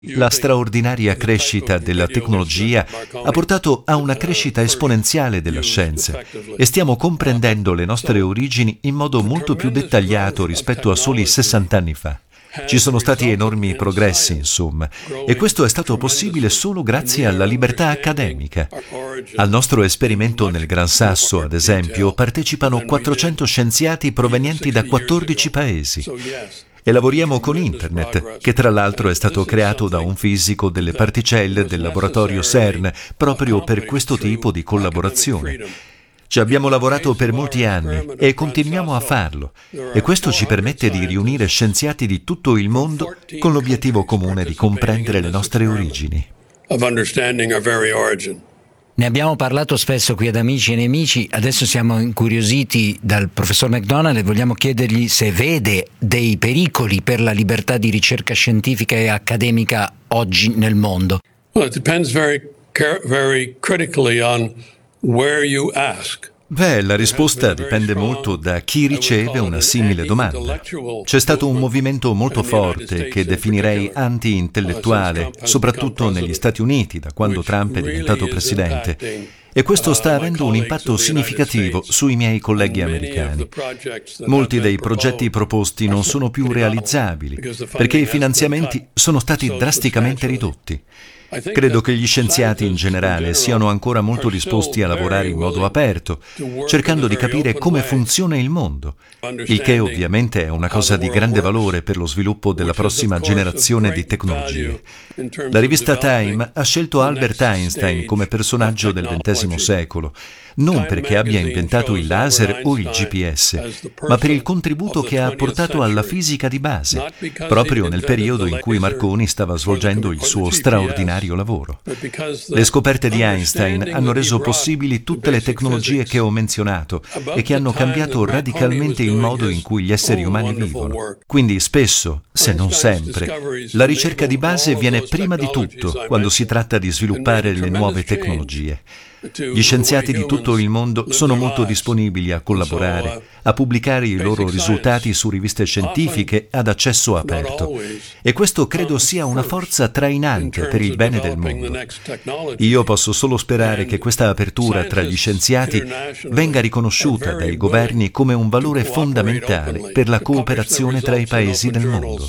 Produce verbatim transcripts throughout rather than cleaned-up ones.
La straordinaria crescita della tecnologia ha portato a una crescita esponenziale della scienza e stiamo comprendendo le nostre origini in modo molto più dettagliato rispetto a soli sessanta anni fa. Ci sono stati enormi progressi, insomma, e questo è stato possibile solo grazie alla libertà accademica. Al nostro esperimento nel Gran Sasso, ad esempio, partecipano quattrocento scienziati provenienti da quattordici paesi. E lavoriamo con Internet, che tra l'altro è stato creato da un fisico delle particelle del laboratorio CERN, proprio per questo tipo di collaborazione. Ci abbiamo lavorato per molti anni e continuiamo a farlo, e questo ci permette di riunire scienziati di tutto il mondo con l'obiettivo comune di comprendere le nostre origini. Ne abbiamo parlato spesso qui ad Amici e Nemici, adesso siamo incuriositi dal professor McDonald e vogliamo chiedergli se vede dei pericoli per la libertà di ricerca scientifica e accademica oggi nel mondo. Well, it depends very, very critically on where you ask. Beh, la risposta dipende molto da chi riceve una simile domanda. C'è stato un movimento molto forte che definirei anti-intellettuale, soprattutto negli Stati Uniti, da quando Trump è diventato presidente. E questo sta avendo un impatto significativo sui miei colleghi americani. Molti dei progetti proposti non sono più realizzabili, perché i finanziamenti sono stati drasticamente ridotti. Credo che gli scienziati in generale siano ancora molto disposti a lavorare in modo aperto, cercando di capire come funziona il mondo, il che ovviamente è una cosa di grande valore per lo sviluppo della prossima generazione di tecnologie. La rivista Time ha scelto Albert Einstein come personaggio del ventesimo secolo, non perché abbia inventato il laser o il G P S, ma per il contributo che ha apportato alla fisica di base, proprio nel periodo in cui Marconi stava svolgendo il suo straordinario lavoro. Le scoperte di Einstein hanno reso possibili tutte le tecnologie che ho menzionato e che hanno cambiato radicalmente il modo in cui gli esseri umani vivono. Quindi spesso, se non sempre, la ricerca di base viene prima di tutto quando si tratta di sviluppare le nuove tecnologie. Gli scienziati di tutto il mondo sono molto disponibili a collaborare, a pubblicare i loro risultati su riviste scientifiche ad accesso aperto. E questo credo sia una forza trainante per il bene del mondo. Io posso solo sperare che questa apertura tra gli scienziati venga riconosciuta dai governi come un valore fondamentale per la cooperazione tra i paesi del mondo.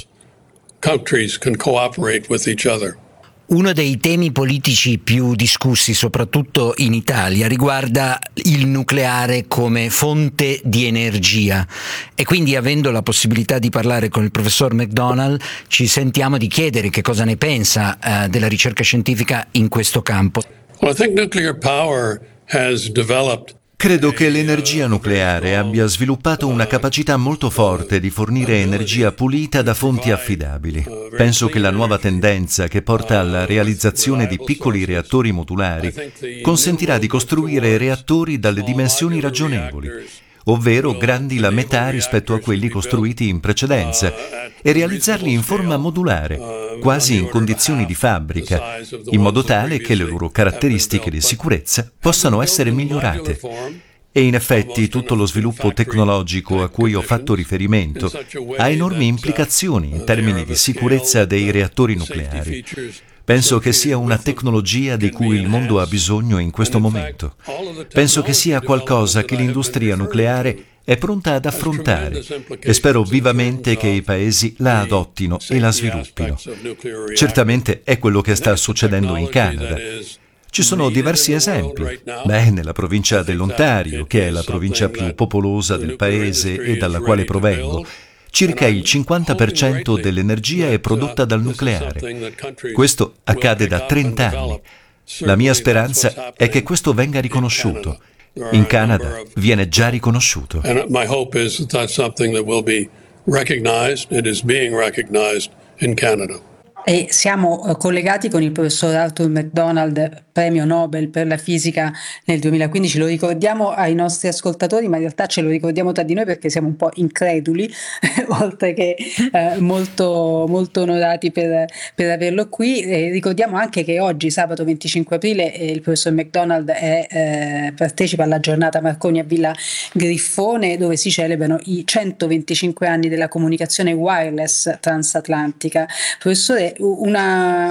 Uno dei temi politici più discussi, soprattutto in Italia, riguarda il nucleare come fonte di energia e quindi, avendo la possibilità di parlare con il professor McDonald, ci sentiamo di chiedere che cosa ne pensa uh, della ricerca scientifica in questo campo. Well, I think nuclear power has developed. Credo che l'energia nucleare abbia sviluppato una capacità molto forte di fornire energia pulita da fonti affidabili. Penso che la nuova tendenza che porta alla realizzazione di piccoli reattori modulari consentirà di costruire reattori dalle dimensioni ragionevoli, ovvero grandi la metà rispetto a quelli costruiti in precedenza, e realizzarli in forma modulare, quasi in condizioni di fabbrica, in modo tale che le loro caratteristiche di sicurezza possano essere migliorate. E in effetti tutto lo sviluppo tecnologico a cui ho fatto riferimento ha enormi implicazioni in termini di sicurezza dei reattori nucleari. Penso che sia una tecnologia di cui il mondo ha bisogno in questo momento. Penso che sia qualcosa che l'industria nucleare è pronta ad affrontare e spero vivamente che i paesi la adottino e la sviluppino. Certamente è quello che sta succedendo in Canada. Ci sono diversi esempi. Beh, nella provincia dell'Ontario, che è la provincia più popolosa del paese e dalla quale provengo, circa il cinquanta per cento dell'energia è prodotta dal nucleare. Questo accade da trenta anni. La mia speranza è che questo venga riconosciuto. In Canada viene già riconosciuto. And my hope is that that's something that will be recognized. It is being recognized in Canada. E siamo eh, collegati con il professor Arthur McDonald, premio Nobel per la fisica nel duemilaquindici. Lo ricordiamo ai nostri ascoltatori, ma in realtà ce lo ricordiamo tra di noi perché siamo un po' increduli, oltre che eh, molto, molto onorati per, per averlo qui. E ricordiamo anche che oggi, sabato venticinque aprile, eh, il professor McDonald è, eh, partecipa alla giornata Marconi a Villa Griffone, dove si celebrano i centoventicinque anni della comunicazione wireless transatlantica. Professore, una